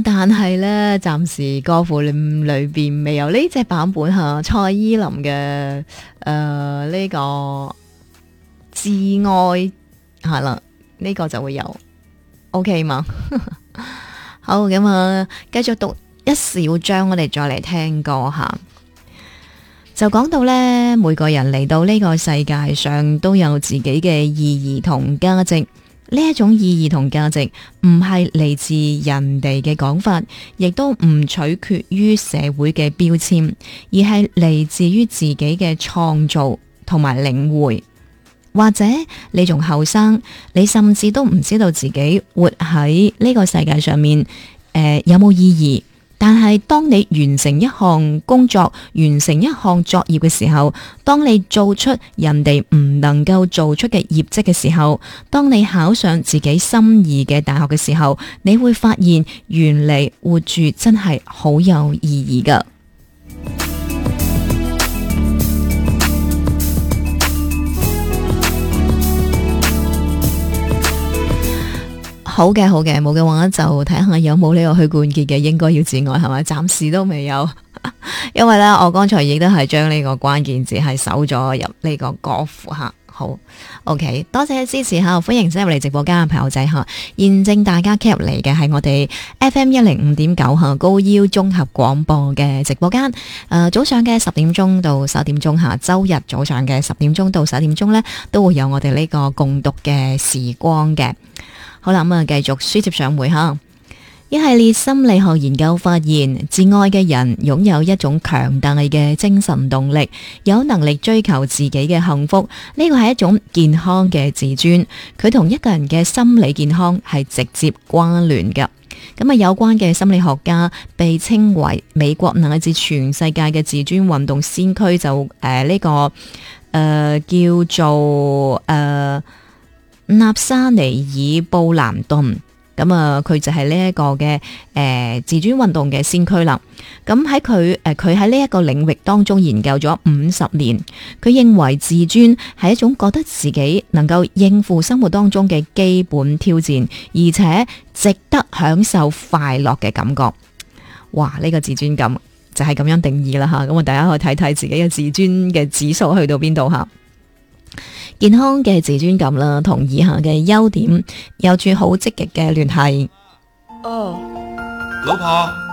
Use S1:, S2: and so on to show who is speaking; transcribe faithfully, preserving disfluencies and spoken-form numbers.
S1: 但係咧，暫時歌庫裏邊未有呢隻版本吓，蔡依林嘅誒呢個摯愛係啦，呢、這個就會有 OK 嘛？好，咁啊，繼續讀一小章，我哋再嚟聽歌吓。就講到咧，每個人嚟到呢個世界上都有自己嘅意義同價值。呢一種意義同價值唔係嚟自人哋嘅講法，亦都唔取決於社會嘅標籤，而係嚟自於自己嘅創造同埋領會。或者你仲後生，你甚至都唔知道自己活喺呢個世界上面，誒、呃、有冇意義？但係當你完成一項工作，完成一項作業嘅時候，當你做出人哋唔能夠做出嘅業績嘅時候，當你考上自己心儀嘅大學嘅時候，你會發現原來活住真係好有意義㗎。好嘅，好嘅，冇嘅話就睇下有冇呢個許冠傑嘅應該要自愛係咪？暫時都未有，因為咧我剛才亦都係將呢個關鍵字係搜咗入呢個歌庫吓。好 ，OK， 多謝支持吓，歡迎進入嚟直播間嘅朋友仔吓。現正大家 cap 嚟嘅係我哋 F M 一零五點九吓高腰綜合廣播嘅直播間。誒、呃，早上嘅十點鐘到十一點鐘吓，周日早上嘅十點鐘到十一點鐘咧，都會有我哋呢個共讀嘅時光嘅。好啦，咁啊，繼續書接上回哈。一系列心理學研究發現，自愛嘅人擁有一種強大嘅精神動力，有能力追求自己嘅幸福。呢個係一種健康嘅自尊，佢同一個人嘅心理健康係直接關聯嘅。咁啊，有關嘅心理學家被稱為美國乃至全世界嘅自尊運動先驅，就誒呢、呃這個誒、呃、叫做誒。呃納沙尼爾布蘭頓，咁啊，佢就係呢一個嘅誒、呃、自尊運動嘅先驅啦。咁喺佢誒佢喺呢一個領域當中研究咗五十年，佢認為自尊係一種覺得自己能夠應付生活當中嘅基本挑戰，而且值得享受快樂嘅感覺。哇！呢、這個自尊感就係咁樣定義啦吓。咁我大家可以睇睇自己嘅自尊嘅指數去到邊度吓。健康嘅自尊感啦，同以下嘅優點有住好積極嘅聯繫。
S2: 哦，老婆。